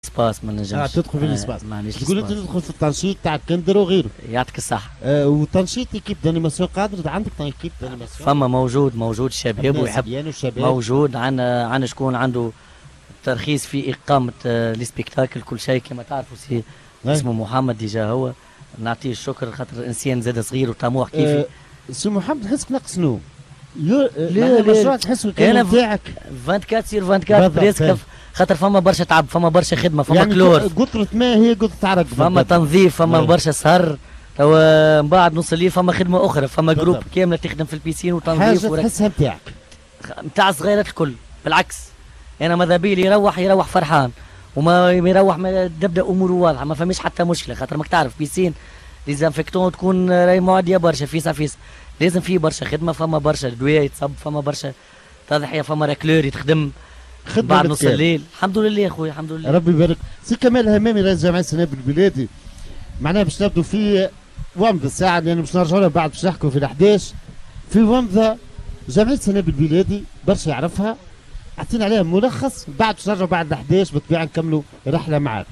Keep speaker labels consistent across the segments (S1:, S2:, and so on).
S1: سباس ما نجمش
S2: تدخل في الاسباس. تقول انت تدخل في التنشيط تاع كندر وغيره.
S1: يعطيك الصحة.
S2: وتنشيط ايكيب دانيماسيون قادر عندك ايكيب دانيماسيون؟
S1: فما موجود شباب ويحب موجود. عندنا شكون عنده ترخيص في إقامة لي سبيكتاكل كل شيء كما تعرفوا اسمه محمد ديجا هو نعطيه الشكر خاطر انسان زاد صغير وطموح كيفي.
S2: سي محمد تحسك ناقص نو؟ لا المشروع تحسه الكلام نتاعك
S1: 24 سير 24 بريسك خاطر فما برشا تعب، فما برشا خدمه، فما
S2: يعني
S1: كلور،
S2: قطرة ما هي قطرة عرق،
S1: فما تنظيف، فما برشا سهر. توا من بعد نص الليل فما خدمه اخرى، فما جروب كامله تخدم في البيسين وتنظيف.
S2: حاجه تحسها نتاعك
S1: نتاع صغيرات الكل. بالعكس انا ماذا بيلي يروح فرحان وما يروح تبدا اموره واضحه، ما فماش حتى مشكله خاطر ماك تعرف بيسين ديزانفيكتون تكون راهي معديه برشا فيسا لازم فيه برشا خدمه، فما برشا دواء يتصب، فما برشا تضحيه، فما راكلور يتخدم بعد نص الليل. الحمد لله خويا الحمد لله
S2: ربي يبارك. سي كمال همامي رئيس جمعيه سناب البلادي، معناها باش نبدو في ومضه الساعه لان باش نرجعوا لها بعد باش نحكوا في ال11 في ومضه جمعيه سناب البلادي برشا يعرفها. اعطينا عليها ملخص بعد باش نرجعوا بعد ال11 بالطبيعه نكملوا رحله معاك.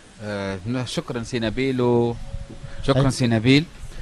S3: شكرا سي نبيل شكرا سي نبيل.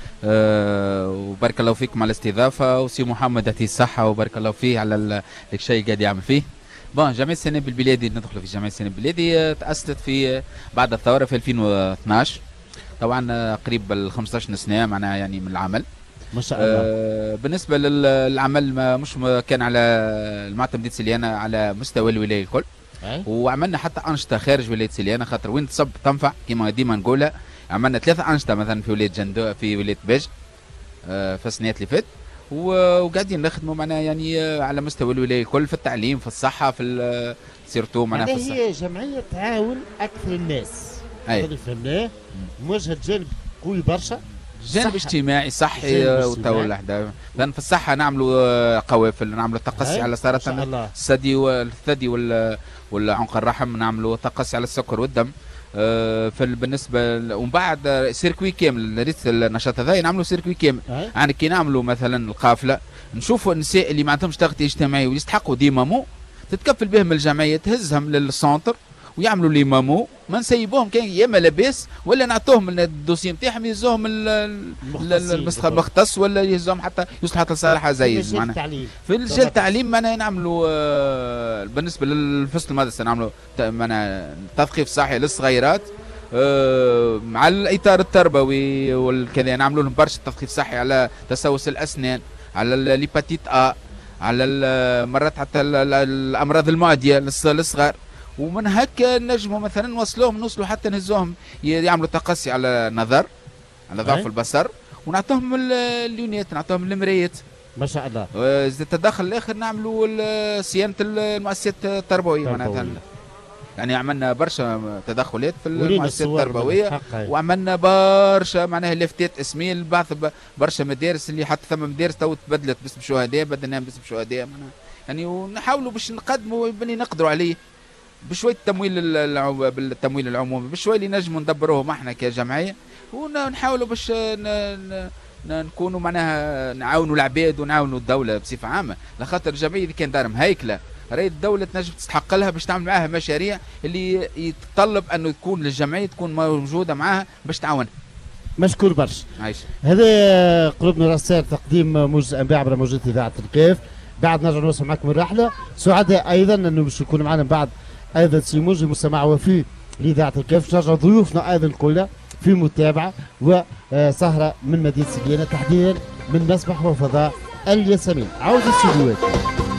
S3: وبارك الله فيكم على الاستضافه، وسي محمد يعطيه الصحه وبارك الله فيه على الشيء اللي قاعد يعمل فيه. بون جمعيه سناب البلادي، ندخلوا في جمعيه سناب البلادي تاسست في بعد الثوره في 2012 طبعا قريب ال 15 سنه معناها يعني من العمل
S2: ما شاء الله.
S3: بالنسبه للعمل مش كان على المعتمديه سليانه على مستوى الولايه الكل، وعملنا حتى انشطه خارج ولايه سليانه خاطر وين تصب تنفع كما ديما نقولها. عملنا 3 انشطه مثلا في ولايه جندو في ولايه باج في السنوات اللي فاتت، وقاعدين نخدموا معناها يعني على مستوى الولايه الكل في التعليم في الصحه في سيرتو معناها في الصحه.
S2: هي جمعيه تعاون اكثر الناس هذا فهمناه، موجهه جانب قوي برشا،
S3: جانب اجتماعي صحي وتو الأحداث. لأن في الصحة نعملوا قوافل، نعملوا تقصي على سرطان الثدي والعنق الرحم، نعملوا تقصي على السكر والدم. بالنسبة ومن بعد سيركوي كامل ريت النشاط هذا نعملوا سيركوي كامل. يعني كي نعملوا مثلا القافلة نشوفوا النساء اللي ما عندهمش طاقة اجتماعية ويستحقوا دي مامو تتكفل بهم الجمعية، تهزهم للسونتر ويعملوا لي مامو، ما نسيبوهم كان يا اما لاباس ولا نعطوهم الدوسي نتاعهم يهزوهم المختص ولا يهزوهم حتى يوصل حتى لصالح عزايز. معناها في الجيل التعليم معناها نعملوا بالنسبه للفصل المدرسه نعملوا معناها تثقيف صحي للصغيرات مع الاطار التربوي والكذا، نعملوا لهم برشا تثقيف صحي على تسوس الاسنان، على الهيباتيت على مرات حتى الامراض المعديه للصغار. ومن هكا نجموا مثلا نوصلوا حتى نهزوهم يعملوا تقصي على النظر على ضعف البصر، ونعطوهم اليونيات نعطوهم المرايات
S2: ما شاء الله.
S3: التدخل الاخر نعملوا صيانه المؤسسات التربويه معناتها. يعني عملنا برشا تدخلات في المؤسسات التربويه، وعملنا برشا معناها لافتات اسميه لبعض برشا مدارس اللي حتى ثم مدارس تو تبدلت باسم شهداء، بدلناها باسم شهداء معناها يعني. ونحاولوا باش نقدموا باللي نقدروا عليه بشويه بالتمويل العمومي، بشويه اللي نجموا ندبروهم احنا كجمعيه، ونحاولوا باش نكونوا معناها نعاونوا العباد ونعاونوا الدوله بصفه عامه، لخاطر الجمعيه اللي كان دار مهيكله راهي الدوله تنجم تستحق لها باش تعمل معاها مشاريع اللي يتطلب انه تكون للجمعيه تكون موجوده معاها باش تعاونها.
S2: مشكور برشا.
S3: عايش.
S2: هذا قربنا رسائل تقديم موجز انباء عبر موجة اذاعه الكيف. بعد نرجع نوصل معكم الرحله، سعداء ايضا انه باش يكون معنا بعد ايضا سي موجي مستمع وفي لاذاعه الكيف. نرجع ضيوفنا ايضا كلها في متابعه وسهره من مدينه سليانه تحديدا من مسبح وفضاء الياسمين. عوده السيدوات.